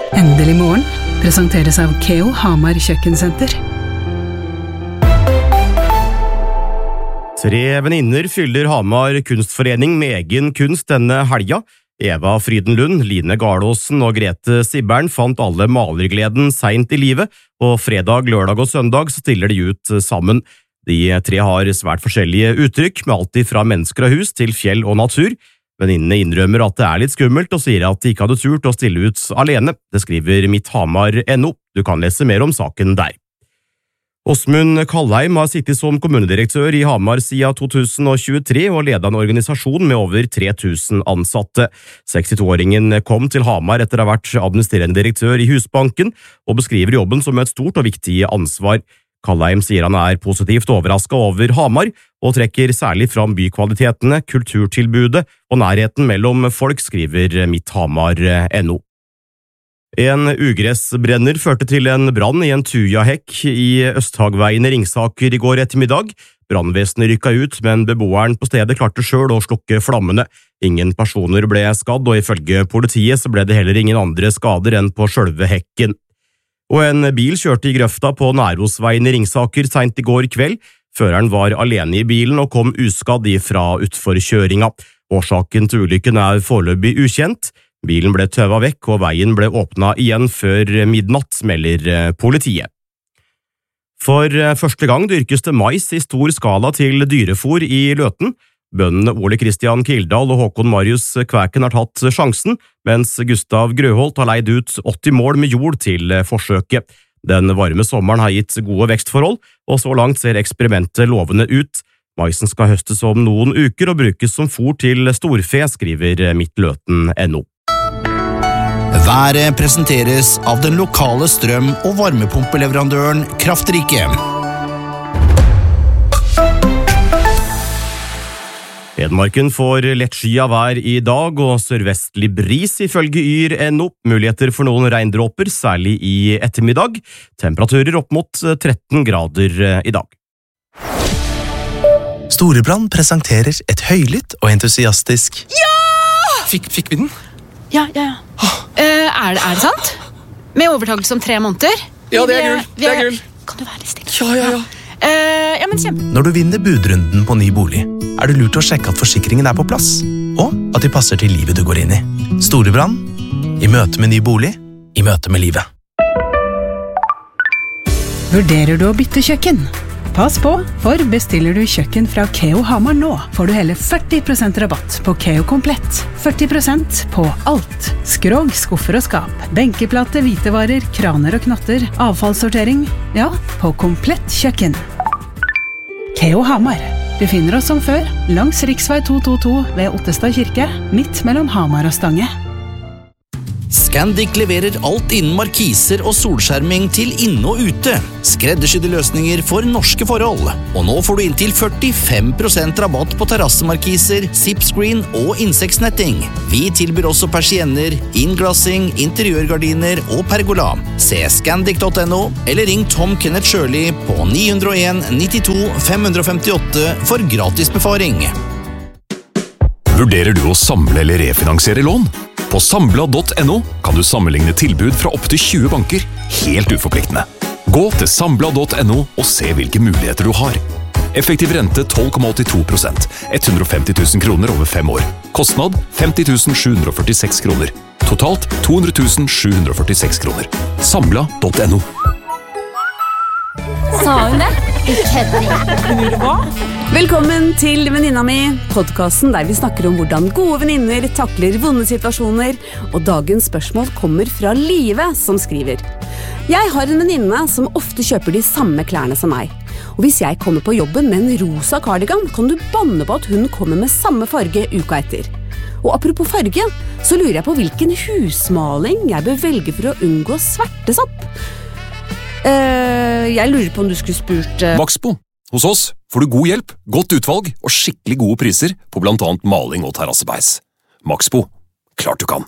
Endelig morgen presenteres av Keo Hamar Kjøkkensenter. 3 venninner fyller Hamar kunstforening med egen kunst denne helga. Eva Frydenlund, Line Garlåsen og Grete Sibbern fant alle malergleden sent i livet, og fredag, lørdag og søndag stiller de ut sammen. De 3 har svært forskjellige uttrykk, med alt fra mennesker og hus til fjell og natur. Venninnene innrømmer at det er litt skummelt og sier at de ikke hadde turt å stille ut alene. Det skriver mitthamar.no. Du kan lese mer om saken der. Åsmund Kallheim har sittet som kommunedirektør i Hamar siden 2023 og ledet en organisasjon med over 3000 ansatte. 62-åringen kom til Hamar etter å ha vært administrerende direktør i Husbanken og beskriver jobben som et stort og viktig ansvar. Kallheim sier han er positivt overrasket over Hamar, og trekker særlig fram bykvalitetene, kulturtilbudet og nærheten mellom folk, skriver mitthamar.no. En ugressbrenner førte til en brann i en tujahekk i Østhagveien i Ringsaker i går ettermiddag. Brannvesenet rykket ut, men beboeren på stedet klarte selv å slukke flammene. Ingen personer ble skadd, og ifølge politiet så ble det heller ingen andre skader enn på selve hekken. Og en bil kjørte i grøfta på Nærosveien i Ringsaker sent i går kveld. Føreren var alene i bilen og kom uskadd ifra utforkjøringa. Årsaken til ulykken er foreløpig ukjent. Bilen ble tøvet vekk, og veien ble åpnet igjen før midnatt, melder politiet. For første gang dyrkes det mais i stor skala til dyrefôr i Løten. Bøndene Ole Kristian Kildahl og Håkon Marius Kvæken har tatt sjansen, mens Gustav Grøholt har leid ut 80 mål med jord til forsøket. Den varme sommeren har gitt gode vekstforhold, og så langt ser eksperimentet lovende ut. Maisen skal høstes om noen uker og brukes som fôr til storfe, skriver mittløten.no. Været presenteres av den lokale strøm- og varmepumpeleverandøren Kraftrike. Hedmarken får lett sky av vær i dag, og sørvestlig bris ifølge yr.no. Muligheter for noen regndråper, særlig i ettermiddag. Temperaturer opp mot 13 grader i dag. Storebrand presenterer et høylytt og entusiastisk Ja! Fikk vi den? Ja. Er det sant? Med overtakelse om 3 måneder? Ja, det er gull. Kan du være litt stille? Ja. Ja, men kjempe. Når du vinner budrunden på ny bolig, er det lurt å sjekke at forsikringen er på plass, og at de passer til livet du går inn i. Storebrand, i møte med ny bolig, i møte med livet. Vurderer du å bytte kjøkken? Pass på, for bestiller du kjøkken fra Keo Hamar nå, får du hele 40% rabatt på Keo Komplett. 40% på alt. Skrog, skuffer og skap, benkeplate, hvitevarer, kraner og knotter, avfallssortering, ja, på komplett kjøkken. Keo Hamar. Du finner oss som før, langs riksvei 222 ved Ottestad kirke, midt mellom Hamar og Stange. Scandic leverer alt innen markiser og solskjerming til inne og ute. Skreddersydde løsninger for norske forhold. Og nå får du inntil 45% rabatt på terrassemarkiser, zipscreen og insektsnetting. Vi tilbyr også persienner, innglassing, interiørgardiner og pergola. Se scandic.no eller ring Tom Kenneth Shirley på 901 92 558 for gratis befaring. Vurderer du å samle eller refinansiere lån? På Sambla.no kan du sammenligne tilbud fra opp til 20 banker, helt uforpliktende. Gå til Sambla.no og se hvilke muligheter du har. Effektiv rente 12,82%, 150 000 kroner over 5 år. Kostnad 50 746 kroner. Totalt 200 746 kroner. Sambla.no. Sa hun det? Velkommen til Venninna mi, podcasten der vi snakker om hvordan gode venninner takler vonde situasjoner, og dagens spørsmål kommer fra Live som skriver. Jeg har en venninne som ofte kjøper de samme klærne som meg, og hvis jeg kommer på jobben med en rosa cardigan, kan du banne på at hun kommer med samme farge uka etter. Og apropos farge, så lurer jeg på hvilken husmaling jeg bør velge for å unngå svertesopp. Jeg lurer på om du skulle spurt Maxbo. Hos oss får du god hjelp, godt utvalg og skikkelig gode priser på blant annet maling og terrassebeis. Maxbo. Klart du kan.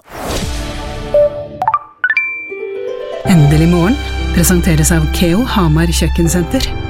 Endelig morgen presenteres av Keo Hamar Kjøkkensenter.